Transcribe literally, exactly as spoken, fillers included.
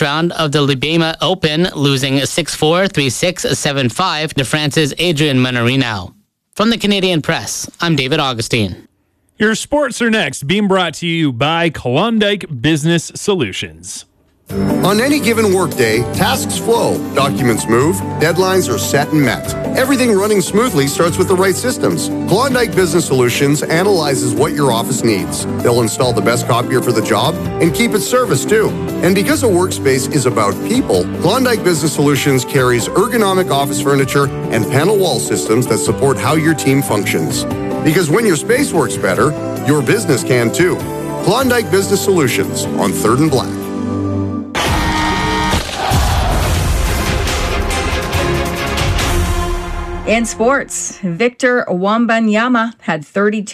round of the Libema Open, losing six four, three six, seven five to France's Adrian Manarino. From the Canadian Press, I'm David Augustine. Your sports are next, being brought to you by Klondike Business Solutions. On any given workday, tasks flow, documents move, deadlines are set and met. Everything running smoothly starts with the right systems. Klondike Business Solutions analyzes what your office needs. They'll install the best copier for the job and keep it serviced too. And because a workspace is about people, Klondike Business Solutions carries ergonomic office furniture and panel wall systems that support how your team functions. Because when your space works better, your business can too. Klondike Business Solutions on third and Black. In sports, Victor Wembanyama had thirty-two